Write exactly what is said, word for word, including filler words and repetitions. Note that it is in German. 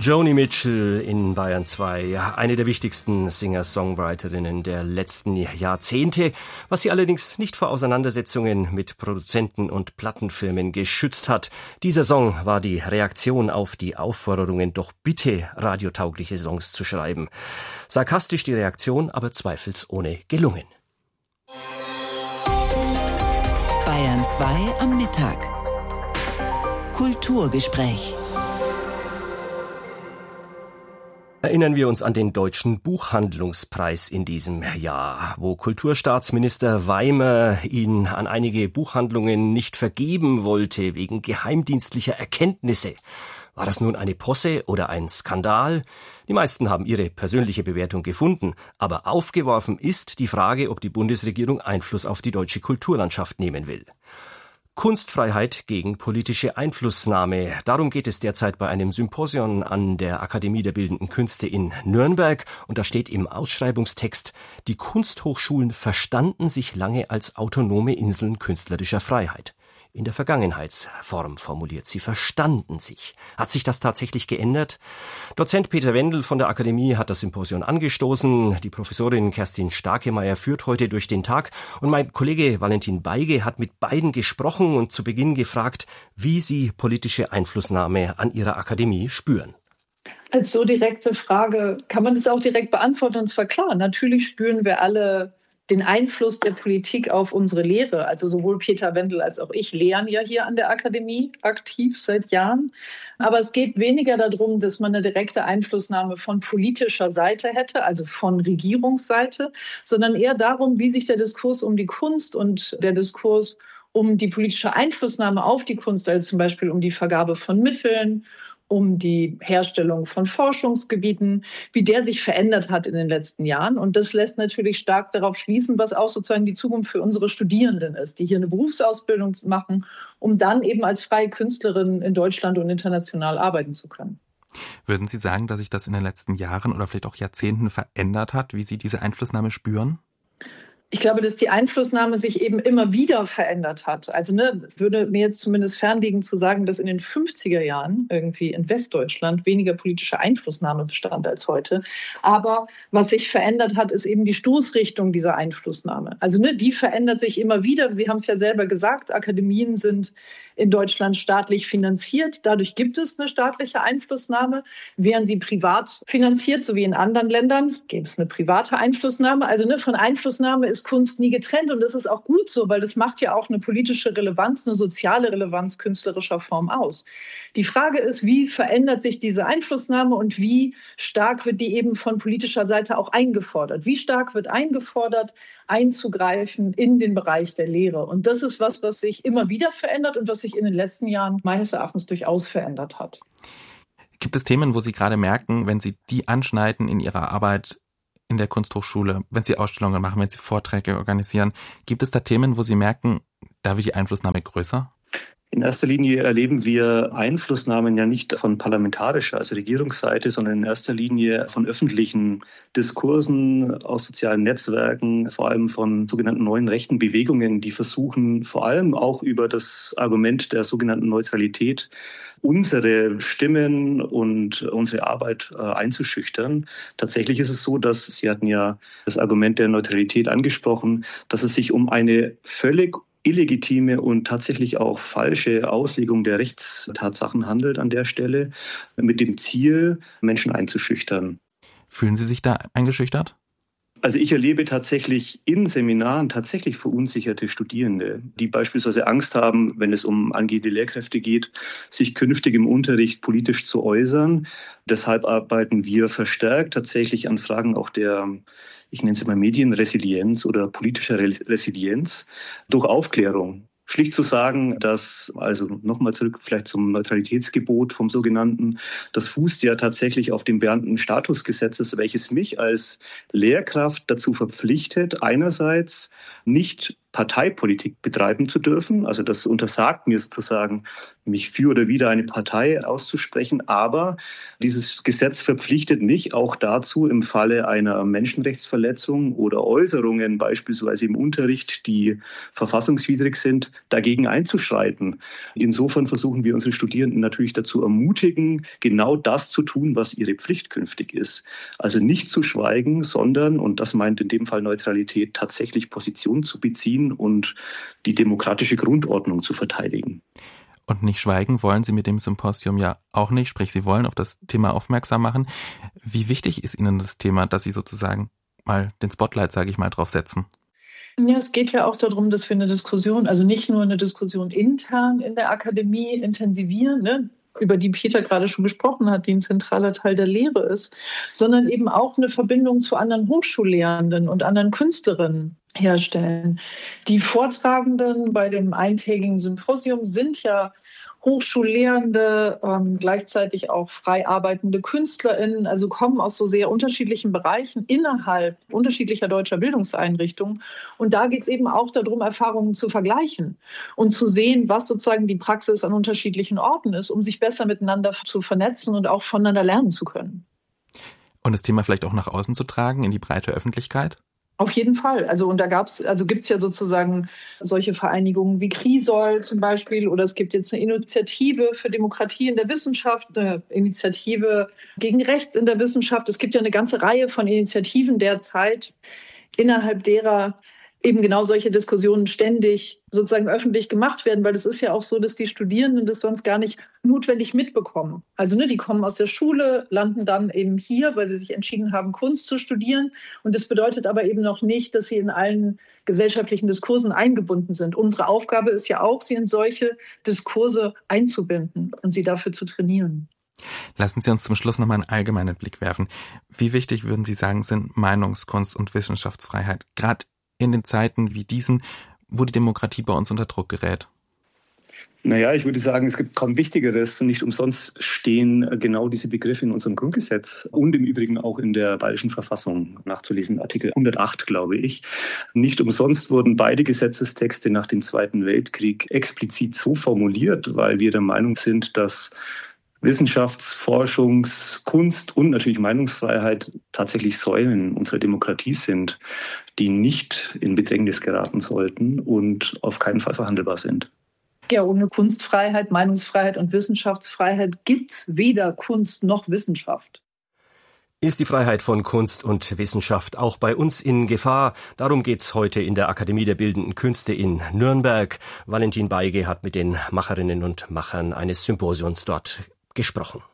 Joni Mitchell in Bayern zwei, eine der wichtigsten Singer-Songwriterinnen der letzten Jahrzehnte, was sie allerdings nicht vor Auseinandersetzungen mit Produzenten und Plattenfirmen geschützt hat. Dieser Song war die Reaktion auf die Aufforderungen, doch bitte radiotaugliche Songs zu schreiben. Sarkastisch die Reaktion, aber zweifelsohne gelungen. Bayern zwei am Mittag. Kulturgespräch. Erinnern wir uns an den Deutschen Buchhandlungspreis in diesem Jahr, wo Kulturstaatsminister Weimer ihn an einige Buchhandlungen nicht vergeben wollte wegen geheimdienstlicher Erkenntnisse. War das nun eine Posse oder ein Skandal? Die meisten haben ihre persönliche Bewertung gefunden, aber aufgeworfen ist die Frage, ob die Bundesregierung Einfluss auf die deutsche Kulturlandschaft nehmen will. Kunstfreiheit gegen politische Einflussnahme. Darum geht es derzeit bei einem Symposion an der Akademie der Bildenden Künste in Nürnberg. Und da steht im Ausschreibungstext, die Kunsthochschulen verstanden sich lange als autonome Inseln künstlerischer Freiheit. In der Vergangenheitsform formuliert, sie verstanden sich. Hat sich das tatsächlich geändert? Dozent Peter Wendel von der Akademie hat das Symposion angestoßen. Die Professorin Kerstin Starkemeyer führt heute durch den Tag. Und mein Kollege Valentin Beige hat mit beiden gesprochen und zu Beginn gefragt, wie sie politische Einflussnahme an ihrer Akademie spüren. Als so direkte Frage kann man es auch direkt beantworten. Und zwar klar, natürlich spüren wir alle den Einfluss der Politik auf unsere Lehre. Also sowohl Peter Wendel als auch ich lehren ja hier an der Akademie aktiv seit Jahren. Aber es geht weniger darum, dass man eine direkte Einflussnahme von politischer Seite hätte, also von Regierungsseite, sondern eher darum, wie sich der Diskurs um die Kunst und der Diskurs um die politische Einflussnahme auf die Kunst, also zum Beispiel um die Vergabe von Mitteln, um die Herstellung von Forschungsgebieten, wie der sich verändert hat in den letzten Jahren. Und das lässt natürlich stark darauf schließen, was auch sozusagen die Zukunft für unsere Studierenden ist, die hier eine Berufsausbildung machen, um dann eben als freie Künstlerin in Deutschland und international arbeiten zu können. Würden Sie sagen, dass sich das in den letzten Jahren oder vielleicht auch Jahrzehnten verändert hat, wie Sie diese Einflussnahme spüren? Ich glaube, dass die Einflussnahme sich eben immer wieder verändert hat. Also ne, würde mir jetzt zumindest fernliegen zu sagen, dass in den fünfziger Jahren irgendwie in Westdeutschland weniger politische Einflussnahme bestand als heute. Aber was sich verändert hat, ist eben die Stoßrichtung dieser Einflussnahme. Also ne, die verändert sich immer wieder. Sie haben es ja selber gesagt, Akademien sind in Deutschland staatlich finanziert. Dadurch gibt es eine staatliche Einflussnahme. Wären sie privat finanziert, so wie in anderen Ländern, gäbe es eine private Einflussnahme. Also ne, von Einflussnahme ist Kunst nie getrennt und das ist auch gut so, weil das macht ja auch eine politische Relevanz, eine soziale Relevanz künstlerischer Form aus. Die Frage ist, wie verändert sich diese Einflussnahme und wie stark wird die eben von politischer Seite auch eingefordert? Wie stark wird eingefordert, einzugreifen in den Bereich der Lehre? Und das ist was, was sich immer wieder verändert und was sich in den letzten Jahren meines Erachtens durchaus verändert hat. Gibt es Themen, wo Sie gerade merken, wenn Sie die anschneiden in Ihrer Arbeit in der Kunsthochschule, wenn Sie Ausstellungen machen, wenn Sie Vorträge organisieren, gibt es da Themen, wo Sie merken, da wird die Einflussnahme größer? In erster Linie erleben wir Einflussnahmen ja nicht von parlamentarischer, also Regierungsseite, sondern in erster Linie von öffentlichen Diskursen aus sozialen Netzwerken, vor allem von sogenannten neuen rechten Bewegungen, die versuchen, vor allem auch über das Argument der sogenannten Neutralität unsere Stimmen und unsere Arbeit äh, einzuschüchtern. Tatsächlich ist es so, dass, Sie hatten ja das Argument der Neutralität angesprochen, dass es sich um eine völlig illegitime und tatsächlich auch falsche Auslegung der Rechtstatsachen handelt an der Stelle, mit dem Ziel, Menschen einzuschüchtern. Fühlen Sie sich da eingeschüchtert? Also ich erlebe tatsächlich in Seminaren tatsächlich verunsicherte Studierende, die beispielsweise Angst haben, wenn es um angehende Lehrkräfte geht, sich künftig im Unterricht politisch zu äußern. Deshalb arbeiten wir verstärkt tatsächlich an Fragen auch der, ich nenne es immer Medienresilienz oder politischer Resilienz durch Aufklärung. Schlicht zu sagen, dass, also nochmal zurück vielleicht zum Neutralitätsgebot vom sogenannten, das fußt ja tatsächlich auf dem Beamtenstatusgesetzes, welches mich als Lehrkraft dazu verpflichtet, einerseits nicht Parteipolitik betreiben zu dürfen. Also das untersagt mir sozusagen, mich für oder wider eine Partei auszusprechen. Aber dieses Gesetz verpflichtet mich auch dazu, im Falle einer Menschenrechtsverletzung oder Äußerungen beispielsweise im Unterricht, die verfassungswidrig sind, dagegen einzuschreiten. Insofern versuchen wir unsere Studierenden natürlich dazu ermutigen, genau das zu tun, was ihre Pflicht künftig ist. Also nicht zu schweigen, sondern, und das meint in dem Fall Neutralität, tatsächlich Position zu beziehen und die demokratische Grundordnung zu verteidigen. Und nicht schweigen wollen Sie mit dem Symposium ja auch nicht, sprich Sie wollen auf das Thema aufmerksam machen. Wie wichtig ist Ihnen das Thema, dass Sie sozusagen mal den Spotlight, sage ich mal, drauf setzen? Ja, es geht ja auch darum, dass wir eine Diskussion, also nicht nur eine Diskussion intern in der Akademie intensivieren, ne, über die Peter gerade schon gesprochen hat, die ein zentraler Teil der Lehre ist, sondern eben auch eine Verbindung zu anderen Hochschullehrenden und anderen Künstlerinnen herstellen. Die Vortragenden bei dem eintägigen Symposium sind ja Hochschullehrende, ähm, gleichzeitig auch frei arbeitende KünstlerInnen, also kommen aus so sehr unterschiedlichen Bereichen innerhalb unterschiedlicher deutscher Bildungseinrichtungen. Und da geht es eben auch darum, Erfahrungen zu vergleichen und zu sehen, was sozusagen die Praxis an unterschiedlichen Orten ist, um sich besser miteinander zu vernetzen und auch voneinander lernen zu können. Und das Thema vielleicht auch nach außen zu tragen, in die breite Öffentlichkeit? Auf jeden Fall. Also und da gab's, also gibt's ja sozusagen solche Vereinigungen wie CRISOL zum Beispiel, oder es gibt jetzt eine Initiative für Demokratie in der Wissenschaft, eine Initiative gegen Rechts in der Wissenschaft. Es gibt ja eine ganze Reihe von Initiativen derzeit, innerhalb derer eben genau solche Diskussionen ständig sozusagen öffentlich gemacht werden, weil es ist ja auch so, dass die Studierenden das sonst gar nicht notwendig mitbekommen. Also ne, die kommen aus der Schule, landen dann eben hier, weil sie sich entschieden haben, Kunst zu studieren. Und das bedeutet aber eben noch nicht, dass sie in allen gesellschaftlichen Diskursen eingebunden sind. Unsere Aufgabe ist ja auch, sie in solche Diskurse einzubinden und sie dafür zu trainieren. Lassen Sie uns zum Schluss nochmal einen allgemeinen Blick werfen. Wie wichtig würden Sie sagen, sind Meinungskunst und Wissenschaftsfreiheit, gerade in den Zeiten wie diesen, wo die Demokratie bei uns unter Druck gerät? Naja, ich würde sagen, es gibt kaum Wichtigeres. Nicht umsonst stehen genau diese Begriffe in unserem Grundgesetz und im Übrigen auch in der Bayerischen Verfassung nachzulesen, Artikel hundertacht, glaube ich. Nicht umsonst wurden beide Gesetzestexte nach dem Zweiten Weltkrieg explizit so formuliert, weil wir der Meinung sind, dass Wissenschafts-, Forschungs-, Kunst und natürlich Meinungsfreiheit tatsächlich Säulen unserer Demokratie sind, die nicht in Bedrängnis geraten sollten und auf keinen Fall verhandelbar sind. Ja, ohne Kunstfreiheit, Meinungsfreiheit und Wissenschaftsfreiheit gibt es weder Kunst noch Wissenschaft. Ist die Freiheit von Kunst und Wissenschaft auch bei uns in Gefahr? Darum geht's heute in der Akademie der Bildenden Künste in Nürnberg. Valentin Beige hat mit den Macherinnen und Machern eines Symposiums dort gesprochen.